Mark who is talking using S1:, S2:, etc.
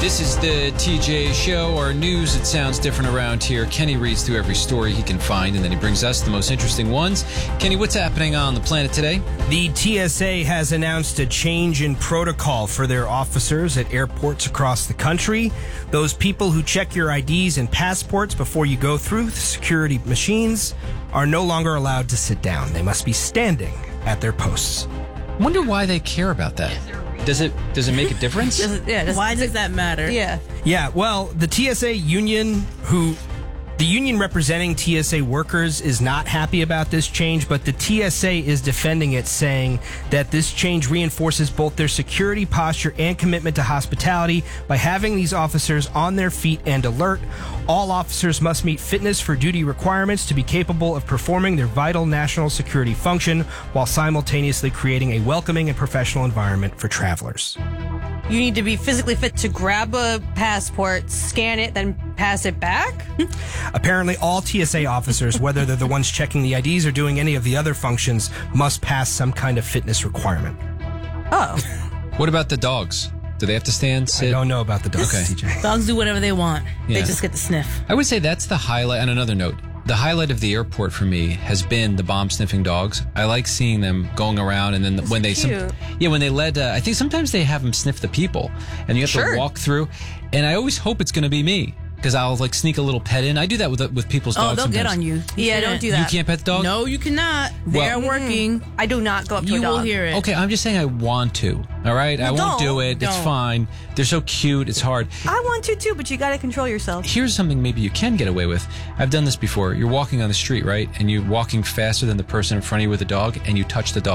S1: This is the TJ Show, our news. It sounds different around here. Kenny reads through every story he can find, and then he brings us the most interesting ones. Kenny, what's happening on the planet today?
S2: The TSA has announced a change in protocol for their officers at airports across the country. Those people who check your IDs and passports before you go through the security machines are no longer allowed to sit down. They must be standing at their posts.
S1: I wonder why they care about that. Does it make a difference?
S3: Why does that matter?
S2: Yeah, well, the TSA union, the union representing TSA workers is not happy about this change, but the TSA is defending it, saying that this change reinforces both their security posture and commitment to hospitality by having these officers on their feet and alert. All officers must meet fitness for duty requirements to be capable of performing their vital national security function while simultaneously creating a welcoming and professional environment for travelers.
S3: You need to be physically fit to grab a passport, scan it, then pass it back?
S2: Apparently, all TSA officers, whether they're the ones checking the IDs or doing any of the other functions, must pass some kind of fitness requirement.
S3: Oh.
S1: What about the dogs? Do they have to stand, sit?
S2: I don't know about the dogs,
S1: Okay.
S2: TJ.
S4: Dogs do whatever they want.
S1: Yeah.
S4: They just get to sniff.
S1: I would say that's the highlight. On another note, the highlight of the airport for me has been the bomb sniffing dogs. I like seeing them going around, and then when they
S3: cute.
S1: when they let I think sometimes they have them sniff the people, and you have
S3: Sure.
S1: to walk through. And I always hope it's going to be me because I'll like sneak a little pet in. I do that with people's
S4: Oh,
S1: dogs.
S4: they'll get
S1: sometimes.
S4: on you.
S3: Yeah, don't do
S1: You
S3: that.
S1: can't pet the dog.
S4: No, you cannot. They're
S1: Well-
S4: working.
S3: I do not go up to
S4: You
S3: a dog.
S4: will hear it.
S1: Okay, I'm just saying I want to. All right, I won't do it. It's
S4: Don't.
S1: fine. They're so cute. It's hard.
S3: I want to too, but you got to control yourself.
S1: Here's something maybe you can get away with. I've done this before. You're walking on the street, right? And you're walking faster than the person in front of you with a dog, and you touch the dog.